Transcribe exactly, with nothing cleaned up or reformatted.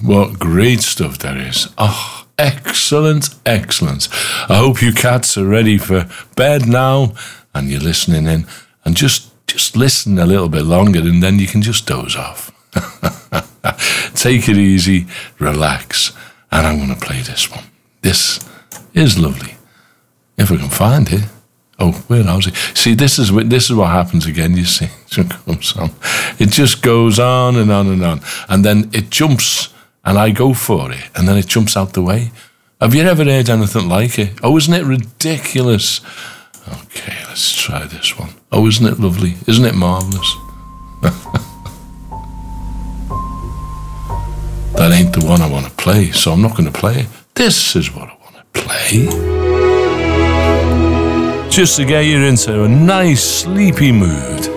What great stuff there is. Oh, excellent, excellent. I hope you cats are ready for bed now and you're listening in. And just, just listen a little bit longer and then you can just doze off. Take it easy, relax. And I'm going to play this one. This is lovely. If I can find it. Oh, where was it? See, this is what, this is what happens again, you see. It comes on. It just goes on and on and on. And then it jumps, and I go for it, and then it jumps out the way. Have you ever heard anything like it? Oh, isn't it ridiculous? Okay, let's try this one. Oh, isn't it lovely? Isn't it marvellous? That ain't the one I want to play, so I'm not going to play it. This is what I want to play. Just to get you into a nice sleepy mood.